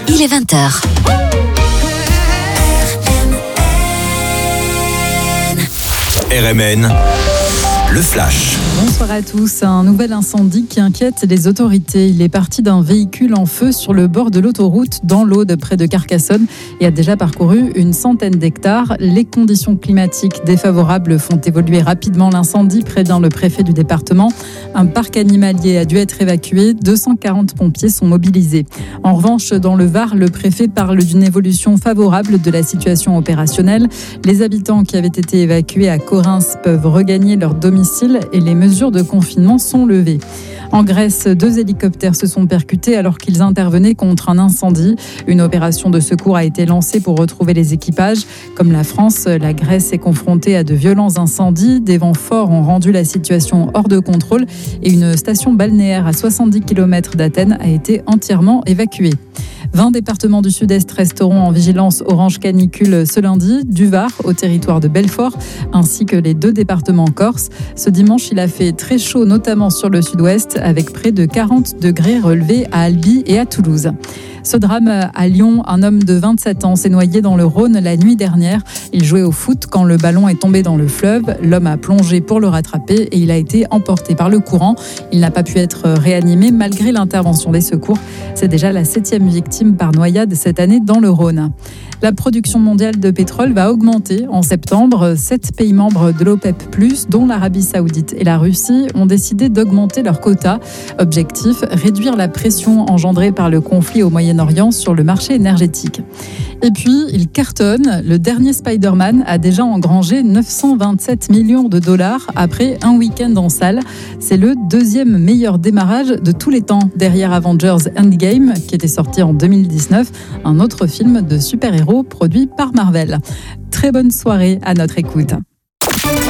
il est 20h. RMN, le flash. Bonsoir à tous. Un nouvel incendie qui inquiète les autorités. Il est parti d'un véhicule en feu sur le bord de l'autoroute dans l'Aude près de Carcassonne et a déjà parcouru une centaine d'hectares. Les conditions climatiques défavorables font évoluer rapidement l'incendie, prévient le préfet du département. Un parc animalier a dû être évacué. 240 pompiers sont mobilisés. En revanche, dans le Var, le préfet parle d'une évolution favorable de la situation opérationnelle. Les habitants qui avaient été évacués à Correns peuvent regagner leur domicile et les mesures de confinement sont levées. En Grèce, 2 hélicoptères se sont percutés alors qu'ils intervenaient contre un incendie. Une opération de secours a été lancée pour retrouver les équipages. Comme la France, la Grèce est confrontée à de violents incendies. Des vents forts ont rendu la situation hors de contrôle et une station balnéaire à 70 km d'Athènes a été entièrement évacuée. 20 départements du Sud-Est resteront en vigilance orange canicule ce lundi, du Var au territoire de Belfort, ainsi que les 2 départements corses. Ce dimanche, il a fait très chaud, notamment sur le Sud-Ouest, avec près de 40 degrés relevés à Albi et à Toulouse. Ce drame à Lyon, un homme de 27 ans s'est noyé dans le Rhône la nuit dernière. Il jouait au foot quand le ballon est tombé dans le fleuve. L'homme a plongé pour le rattraper et il a été emporté par le courant. Il n'a pas pu être réanimé malgré l'intervention des secours. C'est déjà la 7e victime par noyade cette année dans le Rhône. La production mondiale de pétrole va augmenter en septembre. 7 pays membres de l'OPEP+, dont l'Arabie Saoudite et la Russie, ont décidé d'augmenter leurs quotas. Objectif, réduire la pression engendrée par le conflit au Moyen-Orient sur le marché énergétique. Et puis, il cartonne. Le dernier Spider-Man a déjà engrangé 927 millions de dollars après un week-end en salle. C'est le 2e meilleur démarrage de tous les temps, derrière Avengers Endgame, qui était sorti en 2019, un autre film de super-héros produit par Marvel. Très bonne soirée à notre écoute.